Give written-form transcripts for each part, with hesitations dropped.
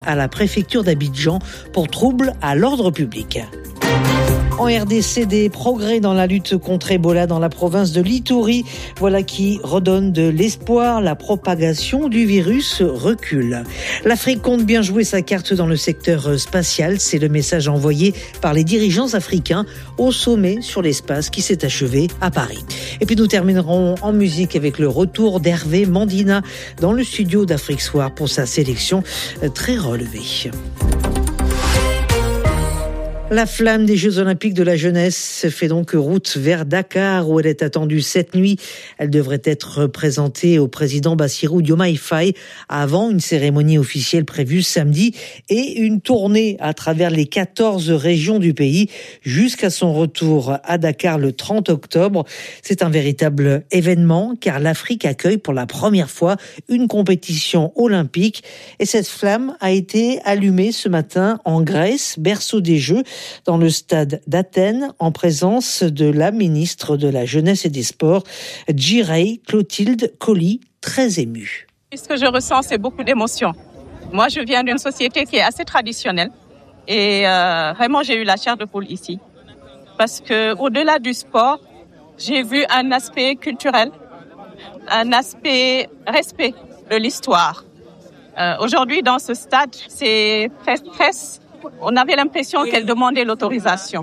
à la préfecture d'Abidjan pour troubles à l'ordre public. En RDC, des progrès dans la lutte contre Ebola dans la province de l'Ituri. Voilà qui redonne de l'espoir. La propagation du virus recule. L'Afrique compte bien jouer sa carte dans le secteur spatial. C'est le message envoyé par les dirigeants africains au sommet sur l'espace qui s'est achevé à Paris. Et puis nous terminerons en musique avec le retour d'Hervé Mandina dans le studio d'Afrique Soir pour sa sélection très relevée. La flamme des Jeux Olympiques de la jeunesse fait donc route vers Dakar où elle est attendue cette nuit. Elle devrait être présentée au président Bassirou Diomaye Faye avant une cérémonie officielle prévue samedi et une tournée à travers les 14 régions du pays jusqu'à son retour à Dakar le 30 octobre. C'est un véritable événement car l'Afrique accueille pour la première fois une compétition olympique et cette flamme a été allumée ce matin en Grèce, berceau des Jeux, dans le stade d'Athènes, en présence de la ministre de la Jeunesse et des Sports, Jirey Clotilde Coly, très émue. Ce que je ressens, c'est beaucoup d'émotions. Moi, je viens d'une société qui est assez traditionnelle et vraiment, j'ai eu la chair de poule ici. Parce que au-delà du sport, j'ai vu un aspect culturel, un aspect respect de l'histoire. Aujourd'hui, dans ce stade, c'est presque on avait l'impression qu'elle demandait l'autorisation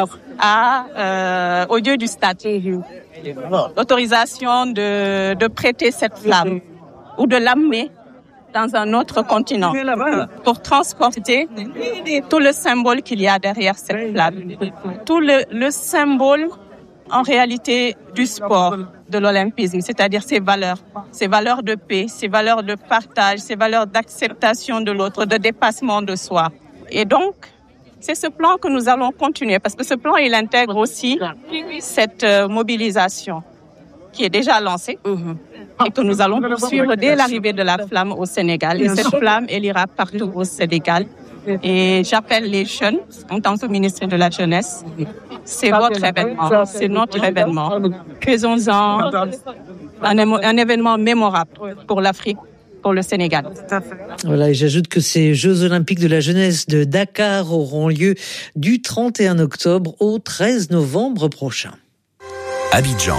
au dieu du stade. L'autorisation de prêter cette flamme ou de l'amener dans un autre continent pour transporter tout le symbole qu'il y a derrière cette flamme. Tout le symbole en réalité du sport, de l'olympisme, c'est-à-dire ses valeurs de paix, ses valeurs de partage, ses valeurs d'acceptation de l'autre, de dépassement de soi. Et donc, c'est ce plan que nous allons continuer parce que ce plan, il intègre aussi cette mobilisation qui est déjà lancée et que nous allons poursuivre dès l'arrivée de la flamme au Sénégal. Et cette flamme, elle ira partout au Sénégal. Et j'appelle les jeunes, en tant que ministre de la Jeunesse, c'est votre événement, c'est notre événement. Faisons-en un événement mémorable pour l'Afrique, pour le Sénégal. Voilà, et j'ajoute que ces Jeux Olympiques de la jeunesse de Dakar auront lieu du 31 octobre au 13 novembre prochain. Abidjan,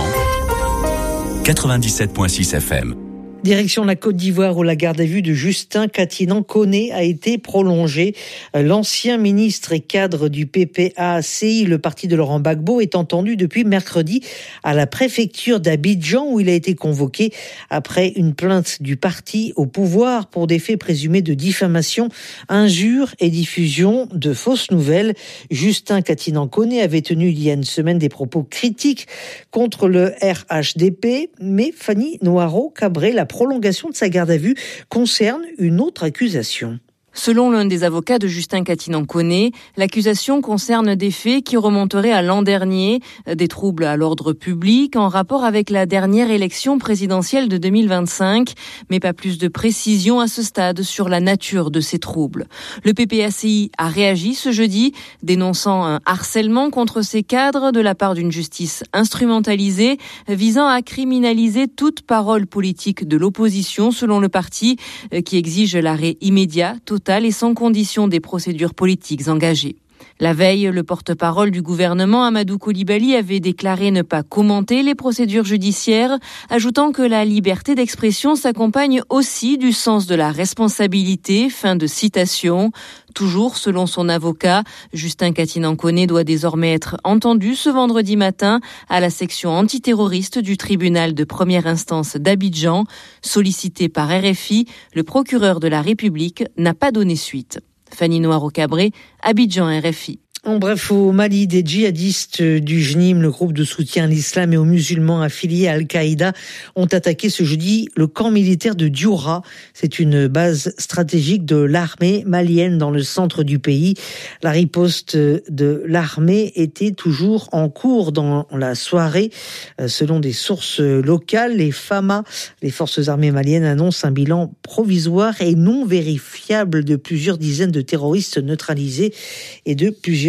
97.6 FM. Direction la Côte d'Ivoire où la garde à vue de Justin Katinan-Koné a été prolongée. L'ancien ministre et cadre du PPACI, le parti de Laurent Gbagbo, est entendu depuis mercredi à la préfecture d'Abidjan où il a été convoqué après une plainte du parti au pouvoir pour des faits présumés de diffamation, injures et diffusion de fausses nouvelles. Justin Katinan-Koné avait tenu il y a une semaine des propos critiques contre le RHDP, mais Fanny Noiro-Cabré, la prolongation de sa garde à vue concerne une autre accusation. Selon l'un des avocats de Justin Katinan-Koné, l'accusation concerne des faits qui remonteraient à l'an dernier, des troubles à l'ordre public en rapport avec la dernière élection présidentielle de 2025, mais pas plus de précision à ce stade sur la nature de ces troubles. Le PPACI a réagi ce jeudi, dénonçant un harcèlement contre ses cadres de la part d'une justice instrumentalisée, visant à criminaliser toute parole politique de l'opposition selon le parti, qui exige l'arrêt immédiat, total et sans condition des procédures politiques engagées. La veille, le porte-parole du gouvernement, Amadou Coulibaly, avait déclaré ne pas commenter les procédures judiciaires, ajoutant que la liberté d'expression s'accompagne aussi du sens de la responsabilité. Fin de citation. Toujours selon son avocat, Justin Katinan-Koné doit désormais être entendu ce vendredi matin à la section antiterroriste du tribunal de première instance d'Abidjan. Sollicité par RFI, le procureur de la République n'a pas donné suite. Fanny Noiro-Cabré, Abidjan, RFI. En bref, au Mali, des djihadistes du JNIM, le groupe de soutien à l'islam et aux musulmans affiliés à Al-Qaïda, ont attaqué ce jeudi le camp militaire de Dioura. C'est une base stratégique de l'armée malienne dans le centre du pays. La riposte de l'armée était toujours en cours dans la soirée. Selon des sources locales, les FAMA, les forces armées maliennes, annoncent un bilan provisoire et non vérifiable de plusieurs dizaines de terroristes neutralisés et de plusieurs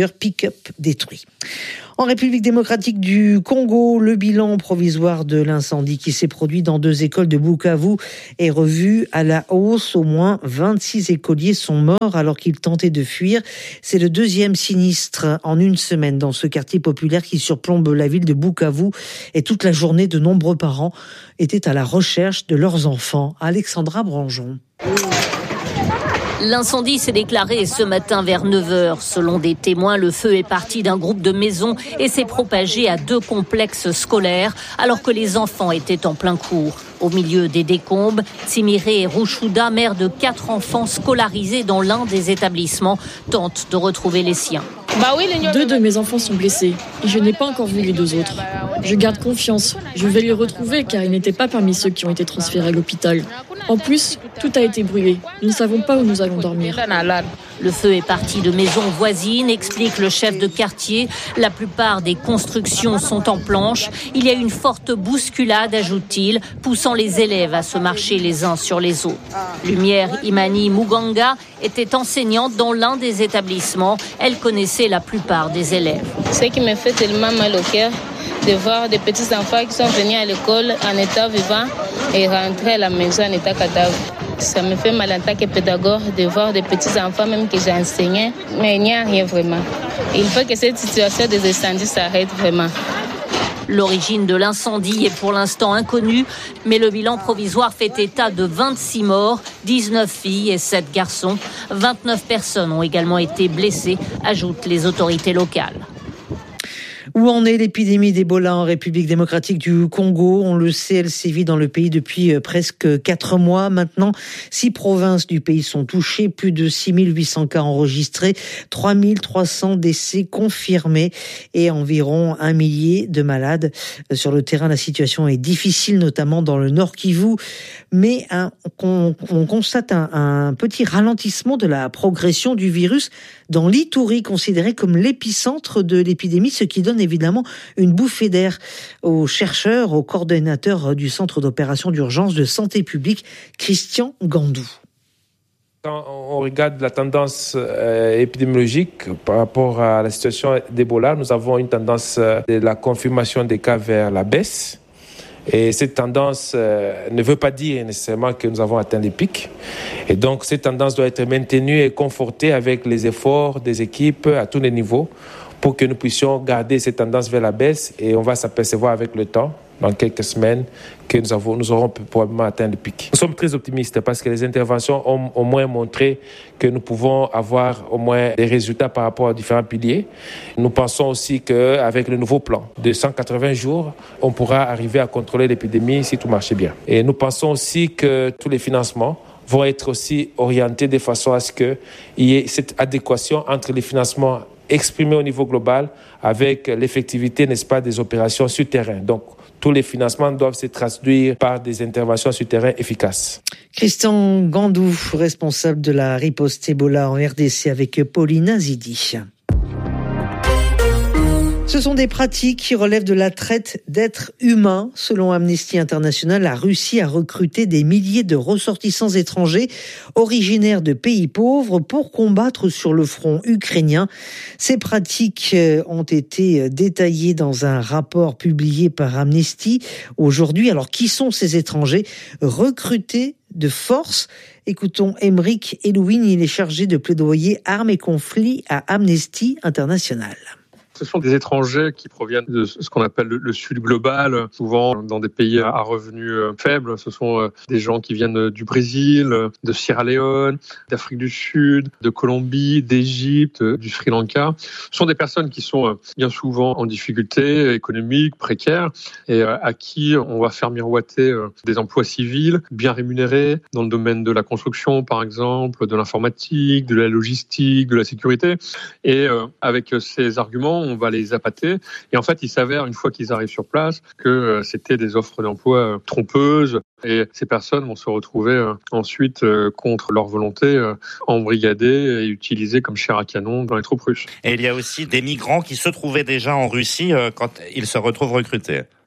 plusieurs pick-up détruits. En République démocratique du Congo, le bilan provisoire de l'incendie qui s'est produit dans 2 écoles de Bukavu est revu à la hausse. Au moins 26 écoliers sont morts alors qu'ils tentaient de fuir. C'est le 2e sinistre en une semaine dans ce quartier populaire qui surplombe la ville de Bukavu. Et toute la journée, de nombreux parents étaient à la recherche de leurs enfants. Alexandra Branjon. L'incendie s'est déclaré ce matin vers 9h. Selon des témoins, le feu est parti d'un groupe de maisons et s'est propagé à 2 complexes scolaires alors que les enfants étaient en plein cours. Au milieu des décombres, Tsimiré Rouchouda, mère de 4 enfants scolarisés dans l'un des établissements, tente de retrouver les siens. 2 de mes enfants sont blessés et je n'ai pas encore vu les 2 autres. Je garde confiance. Je vais les retrouver car ils n'étaient pas parmi ceux qui ont été transférés à l'hôpital. En plus, tout a été brûlé. Nous ne savons pas où nous allons dormir. Le feu est parti de maisons voisines, explique le chef de quartier. La plupart des constructions sont en planches. Il y a une forte bousculade, ajoute-t-il, poussant les élèves à se marcher les uns sur les autres. Lumière Imani Muganga était enseignante dans l'un des établissements. Elle connaissait la plupart des élèves. Ce qui me fait tellement mal au cœur, de voir des petits enfants qui sont venus à l'école en état vivant et rentrer à la maison en état cadavre. Ça me fait mal en tant que pédagogue de voir des petits enfants même que j'ai enseignés, mais il n'y a rien vraiment. Il faut que cette situation des incendies s'arrête vraiment. L'origine de l'incendie est pour l'instant inconnue, mais le bilan provisoire fait état de 26 morts, 19 filles et 7 garçons. 29 personnes ont également été blessées, ajoutent les autorités locales. Où en est l'épidémie d'Ebola en République démocratique du Congo? On le sait, elle sévit dans le pays depuis presque 4 mois maintenant. 6 provinces du pays sont touchées, plus de 6800 cas enregistrés, 3300 décès confirmés et environ 1 millier de malades. Sur le terrain, la situation est difficile, notamment dans le Nord Kivu, mais on constate un petit ralentissement de la progression du virus dans l'Ituri, considéré comme l'épicentre de l'épidémie, ce qui donne évidemment une bouffée d'air aux chercheurs, aux coordonnateurs du Centre d'opération d'urgence de santé publique, Christian Gandou. Quand on regarde la tendance épidémiologique par rapport à la situation d'Ebola, nous avons une tendance de la confirmation des cas vers la baisse. Et cette tendance ne veut pas dire nécessairement que nous avons atteint les pics. Et donc, cette tendance doit être maintenue et confortée avec les efforts des équipes à tous les niveaux pour que nous puissions garder cette tendance vers la baisse. Et on va s'apercevoir avec le temps, dans quelques semaines, que nous aurons probablement atteint le pic. Nous sommes très optimistes parce que les interventions ont au moins montré que nous pouvons avoir au moins des résultats par rapport aux différents piliers. Nous pensons aussi qu'avec le nouveau plan de 180 jours, on pourra arriver à contrôler l'épidémie si tout marche bien. Et nous pensons aussi que tous les financements vont être aussi orientés de façon à ce qu'il y ait cette adéquation entre les financements exprimés au niveau global avec l'effectivité, n'est-ce pas, des opérations sur terrain. Donc, tous les financements doivent se traduire par des interventions sur terrain efficaces. Christian Gandou, responsable de la riposte Ebola en RDC avec Paulina Zidi. Ce sont des pratiques qui relèvent de la traite d'êtres humains. Selon Amnesty International, la Russie a recruté des milliers de ressortissants étrangers originaires de pays pauvres pour combattre sur le front ukrainien. Ces pratiques ont été détaillées dans un rapport publié par Amnesty aujourd'hui. Alors, qui sont ces étrangers recrutés de force? Écoutons Émeric Elouine, il est chargé de plaidoyer armes et conflits à Amnesty International. Ce sont des étrangers qui proviennent de ce qu'on appelle le sud global, souvent dans des pays à revenus faibles. Ce sont des gens qui viennent du Brésil, de Sierra Leone, d'Afrique du Sud, de Colombie, d'Égypte, du Sri Lanka. Ce sont des personnes qui sont bien souvent en difficulté économique, précaire, et à qui on va faire miroiter des emplois civils bien rémunérés dans le domaine de la construction, par exemple, de l'informatique, de la logistique, de la sécurité. Et avec ces arguments, on va les appâter. Et en fait, il s'avère, une fois qu'ils arrivent sur place, que c'était des offres d'emploi trompeuses. Et ces personnes vont se retrouver ensuite, contre leur volonté, embrigadées et utilisées comme chair à canon dans les troupes russes. Et il y a aussi des migrants qui se trouvaient déjà en Russie quand ils se retrouvent recrutés.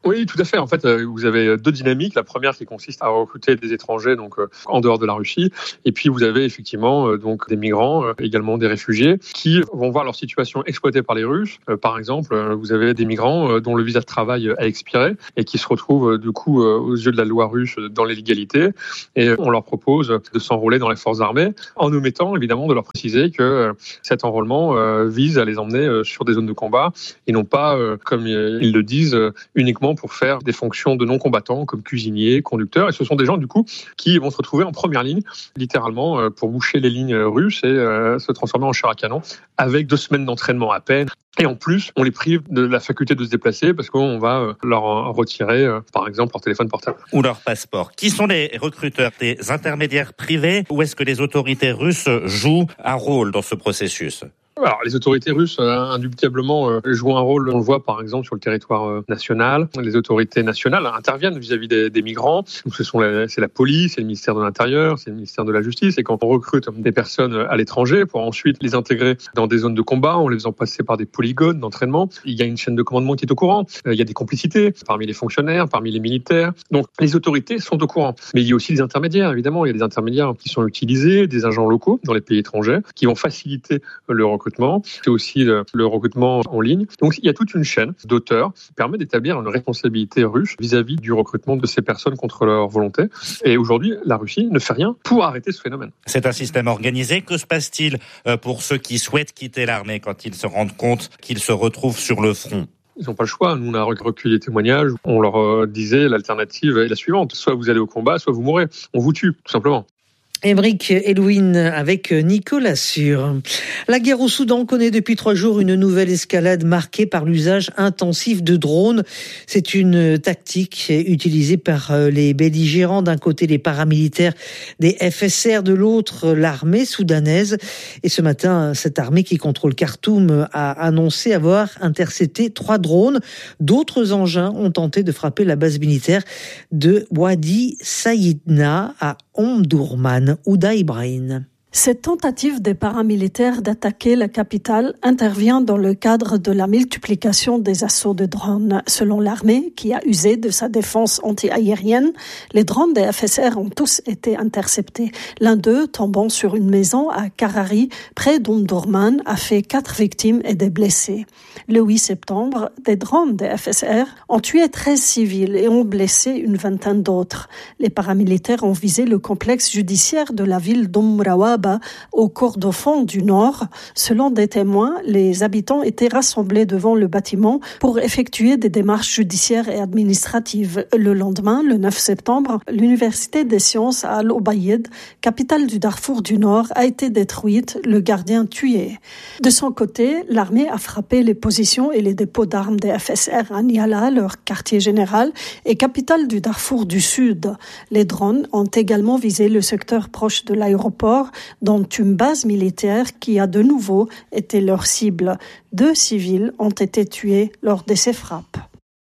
Oui, tout à fait. En fait, vous avez deux dynamiques. La première qui consiste à recruter des étrangers donc en dehors de la Russie, et puis vous avez effectivement donc des migrants, également des réfugiés, qui vont voir leur situation exploitée par les Russes. Par exemple, vous avez des migrants dont le visa de travail a expiré et qui se retrouvent du coup aux yeux de la loi russe dans l'illégalité, et on leur propose de s'enrôler dans les forces armées, en omettant évidemment de leur préciser que cet enrôlement vise à les emmener sur des zones de combat et non pas, comme ils le disent, uniquement pour faire des fonctions de non-combattants comme cuisiniers, conducteurs. Et ce sont des gens, du coup, qui vont se retrouver en première ligne, littéralement, pour boucher les lignes russes et se transformer en chair à canon, avec 2 semaines d'entraînement à peine. Et en plus, on les prive de la faculté de se déplacer parce qu'on va leur retirer, par exemple, leur téléphone portable. Ou leur passeport. Qui sont les recruteurs? Des intermédiaires privés ou est-ce que les autorités russes jouent un rôle dans ce processus? Alors, les autorités russes, indubitablement, jouent un rôle. On le voit, par exemple, sur le territoire national. Les autorités nationales interviennent vis-à-vis des migrants. C'est la police, c'est le ministère de l'Intérieur, c'est le ministère de la Justice. Et quand on recrute des personnes à l'étranger pour ensuite les intégrer dans des zones de combat, en les faisant passer par des polygones d'entraînement, il y a une chaîne de commandement qui est au courant. Il y a des complicités parmi les fonctionnaires, parmi les militaires. Donc, les autorités sont au courant. Mais il y a aussi des intermédiaires, évidemment. Il y a des intermédiaires qui sont utilisés, des agents locaux dans les pays étrangers, qui vont faciliter le recrutement. C'est aussi le recrutement en ligne. Donc, il y a toute une chaîne d'auteurs qui permet d'établir une responsabilité russe vis-à-vis du recrutement de ces personnes contre leur volonté. Et aujourd'hui, la Russie ne fait rien pour arrêter ce phénomène. C'est un système organisé. Que se passe-t-il pour ceux qui souhaitent quitter l'armée quand ils se rendent compte qu'ils se retrouvent sur le front? Ils n'ont pas le choix. Nous, on a recueilli des témoignages. On leur disait l'alternative est la suivante. Soit vous allez au combat, soit vous mourrez. On vous tue, tout simplement. Émeric Elouin avec Nicolas Sûr. La guerre au Soudan connaît depuis 3 jours une nouvelle escalade marquée par l'usage intensif de drones. C'est une tactique utilisée par les belligérants. D'un côté, les paramilitaires des FSR, de l'autre, l'armée soudanaise. Et ce matin, cette armée qui contrôle Khartoum a annoncé avoir intercepté 3 drones. D'autres engins ont tenté de frapper la base militaire de Wadi Saïdna à Omdurman. Ouda Ibrahim. Cette tentative des paramilitaires d'attaquer la capitale intervient dans le cadre de la multiplication des assauts de drones. Selon l'armée, qui a usé de sa défense anti-aérienne, les drones des FSR ont tous été interceptés. L'un d'eux, tombant sur une maison à Karari, près d'Omdurman, a fait 4 victimes et des blessés. Le 8 septembre, des drones des FSR ont tué 13 civils et ont blessé une vingtaine d'autres. Les paramilitaires ont visé le complexe judiciaire de la ville d'Umrawab au Kordofan du Nord. Selon des témoins, les habitants étaient rassemblés devant le bâtiment pour effectuer des démarches judiciaires et administratives. Le lendemain, le 9 septembre, l'université des sciences à Al-Obaïd, capitale du Darfour du Nord, a été détruite, le gardien tué. De son côté, l'armée a frappé les positions et les dépôts d'armes des FSR à Niala, leur quartier général, et capitale du Darfour du Sud. Les drones ont également visé le secteur proche de l'aéroport, dont une base militaire qui a de nouveau été leur cible. 2 civils ont été tués lors de ces frappes.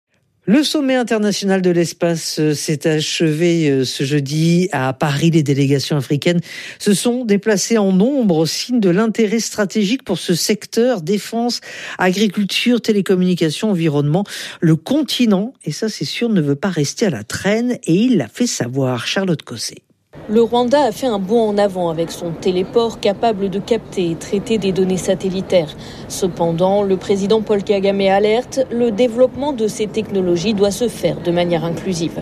Le sommet international de l'espace s'est achevé ce jeudi à Paris. Les délégations africaines se sont déplacées en nombre, signe de l'intérêt stratégique pour ce secteur, défense, agriculture, télécommunications, environnement. Le continent, et ça c'est sûr, ne veut pas rester à la traîne et il l'a fait savoir. Charlotte Cosset. Le Rwanda a fait un bond en avant avec son téléport capable de capter et traiter des données satellitaires. Cependant, le président Paul Kagame alerte, le développement de ces technologies doit se faire de manière inclusive.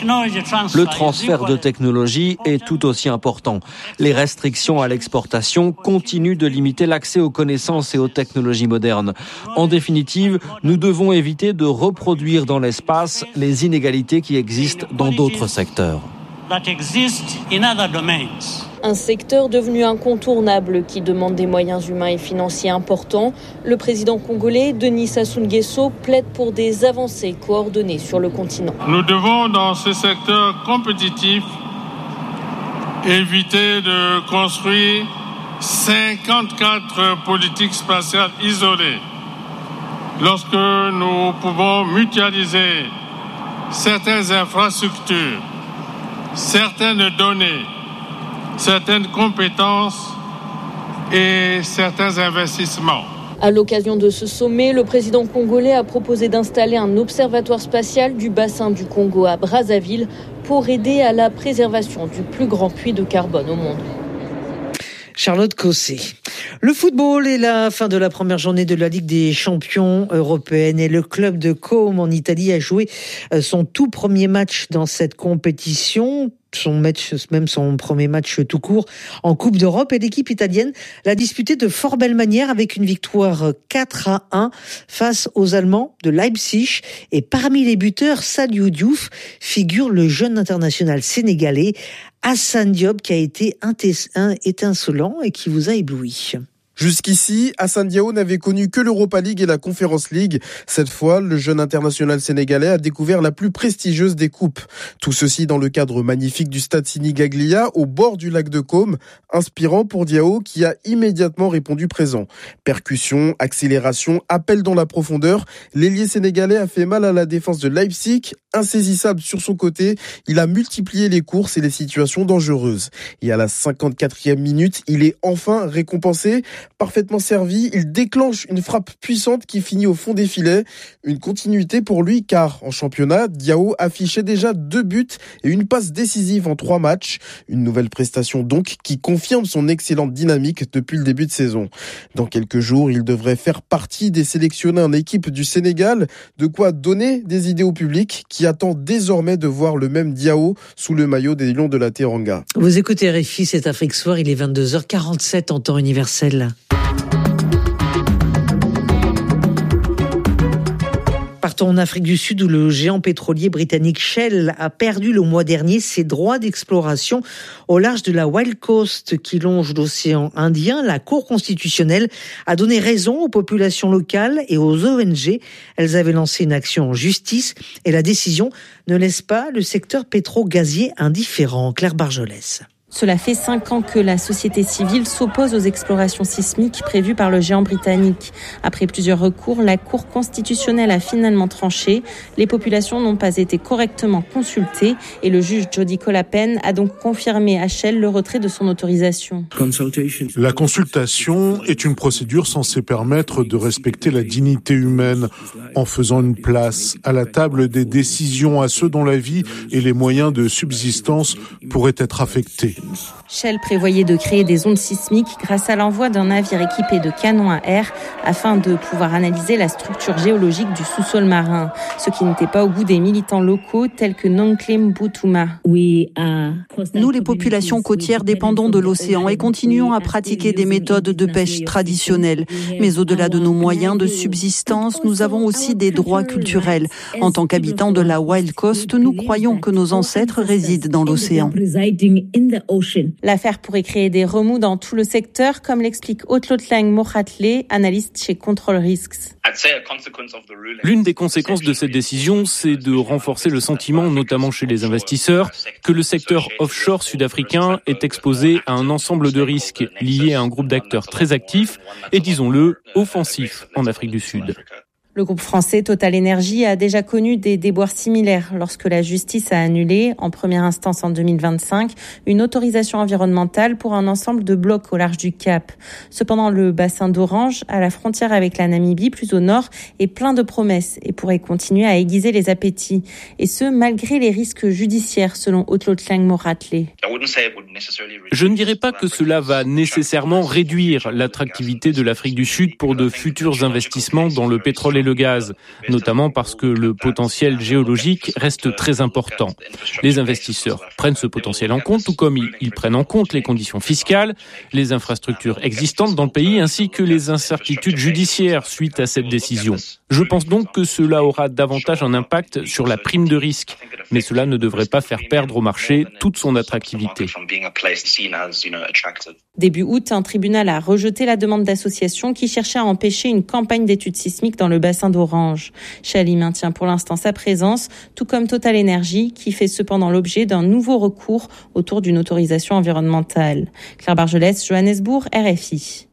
Le transfert de technologie est tout aussi important. Les restrictions à l'exportation continuent de limiter l'accès aux connaissances et aux technologies modernes. En définitive, nous devons éviter de reproduire dans l'espace les inégalités qui existent dans d'autres secteurs. Un secteur devenu incontournable qui demande des moyens humains et financiers importants. Le président congolais, Denis Sassou Nguesso, plaide pour des avancées coordonnées sur le continent. Nous devons, dans ce secteur compétitif, éviter de construire 54 politiques spatiales isolées. Lorsque nous pouvons mutualiser certaines infrastructures, certaines données, certaines compétences et certains investissements. À l'occasion de ce sommet, le président congolais a proposé d'installer un observatoire spatial du bassin du Congo à Brazzaville pour aider à la préservation du plus grand puits de carbone au monde. Charlotte Cossé. Le football est la fin de la première journée de la Ligue des champions européenne et le club de Côme en Italie a joué son tout premier match dans cette compétition. Son premier match tout court en Coupe d'Europe, et l'équipe italienne l'a disputé de fort belle manière avec une victoire 4-1 face aux Allemands de Leipzig. Et parmi les buteurs, Saliou Diouf figure le jeune international sénégalais Assane Diop qui a été étincelant et qui vous a ébloui. Jusqu'ici, Assane Diao n'avait connu que l'Europa League et la Conference League. Cette fois, le jeune international sénégalais a découvert la plus prestigieuse des coupes. Tout ceci dans le cadre magnifique du stade Sinigaglia, au bord du lac de Côme, inspirant pour Diao qui a immédiatement répondu présent. Percussion, accélération, appel dans la profondeur, l'ailier sénégalais a fait mal à la défense de Leipzig. Insaisissable sur son côté, il a multiplié les courses et les situations dangereuses. Et à la 54e minute, il est enfin récompensé. Parfaitement servi, il déclenche une frappe puissante qui finit au fond des filets. Une continuité pour lui car en championnat, Diao affichait déjà 2 buts et une passe décisive en 3 matchs. Une nouvelle prestation donc qui confirme son excellente dynamique depuis le début de saison. Dans quelques jours, il devrait faire partie des sélectionnés en équipe du Sénégal. De quoi donner des idées au public qui attend désormais de voir le même Diao sous le maillot des Lions de la Teranga. Vous écoutez RFI, c'est Afrique Soir, il est 22h47 en temps universel. Partons en Afrique du Sud où le géant pétrolier britannique Shell a perdu le mois dernier ses droits d'exploration au large de la Wild Coast qui longe l'océan Indien. La Cour constitutionnelle a donné raison aux populations locales et aux ONG. Elles avaient lancé une action en justice et la décision ne laisse pas le secteur pétro-gazier indifférent. Claire Barjolès. Cela fait 5 ans que la société civile s'oppose aux explorations sismiques prévues par le géant britannique. Après plusieurs recours, la Cour constitutionnelle a finalement tranché. Les populations n'ont pas été correctement consultées et le juge Jody Colapen a donc confirmé à Shell le retrait de son autorisation. La consultation est une procédure censée permettre de respecter la dignité humaine en faisant une place à la table des décisions à ceux dont la vie et les moyens de subsistance pourraient être affectés. Shell prévoyait de créer des ondes sismiques grâce à l'envoi d'un navire équipé de canons à air afin de pouvoir analyser la structure géologique du sous-sol marin, ce qui n'était pas au goût des militants locaux tels que Nonklem Boutouma. Nous, les populations côtières, dépendons de l'océan et continuons à pratiquer des méthodes de pêche traditionnelles. Mais au-delà de nos moyens de subsistance, nous avons aussi des droits culturels. En tant qu'habitants de la Wild Coast, nous croyons que nos ancêtres résident dans l'océan. L'affaire pourrait créer des remous dans tout le secteur, comme l'explique Otlotlang Mohatle, analyste chez Control Risks. L'une des conséquences de cette décision, c'est de renforcer le sentiment, notamment chez les investisseurs, que le secteur offshore sud-africain est exposé à un ensemble de risques liés à un groupe d'acteurs très actifs et, disons-le, offensifs en Afrique du Sud. Le groupe français Total Energy a déjà connu des déboires similaires lorsque la justice a annulé, en première instance en 2025, une autorisation environnementale pour un ensemble de blocs au large du Cap. Cependant, le bassin d'Orange, à la frontière avec la Namibie, plus au nord, est plein de promesses et pourrait continuer à aiguiser les appétits. Et ce, malgré les risques judiciaires, selon Otlotlang Mohatle. Je ne dirais pas que cela va nécessairement réduire l'attractivité de l'Afrique du Sud pour de futurs investissements dans le pétrole et le gaz, notamment parce que le potentiel géologique reste très important. Les investisseurs prennent ce potentiel en compte, tout comme ils prennent en compte les conditions fiscales, les infrastructures existantes dans le pays, ainsi que les incertitudes judiciaires suite à cette décision. Je pense donc que cela aura davantage un impact sur la prime de risque, mais cela ne devrait pas faire perdre au marché toute son attractivité. Début août, un tribunal a rejeté la demande d'associations qui cherchait à empêcher une campagne d'études sismiques dans le bassin d'Orange. Shell y maintient pour l'instant sa présence, tout comme Total Energy, qui fait cependant l'objet d'un nouveau recours autour d'une autorisation environnementale. Claire Barjolès, Johannesburg, RFI.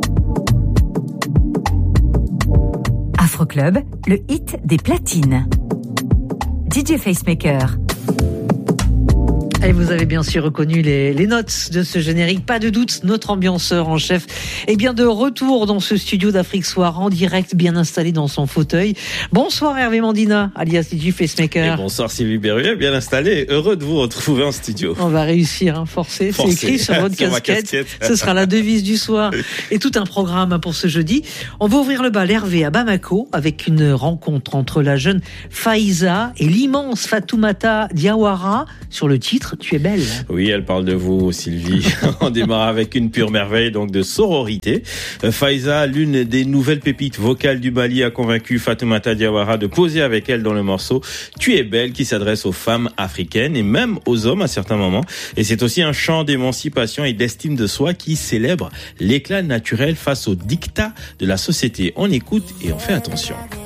Afroclub, le hit des platines. DJ Facemaker. Et vous avez bien sûr reconnu les notes de ce générique. Pas de doute, notre ambianceur en chef est bien de retour dans ce studio d'Afrique Soir en direct, bien installé dans son fauteuil. Bonsoir Hervé Mandina, alias DJ Facemaker. Et bonsoir Sylvie Berruet, bien installé. Heureux de vous retrouver en studio. On va réussir, forcé. C'est écrit sur votre casquette. Ce sera la devise du soir. Et tout un programme pour ce jeudi. On va ouvrir le bal Hervé à Bamako avec une rencontre entre la jeune Faiza et l'immense Fatoumata Diawara sur le titre « Tu es belle ». Oui, elle parle de vous, Sylvie. On démarre avec une pure merveille donc de sororité. Faiza, l'une des nouvelles pépites vocales du Mali, a convaincu Fatoumata Diawara de poser avec elle dans le morceau « Tu es belle » qui s'adresse aux femmes africaines et même aux hommes à certains moments. Et c'est aussi un chant d'émancipation et d'estime de soi qui célèbre l'éclat naturel face au dictat de la société. On écoute et on fait attention.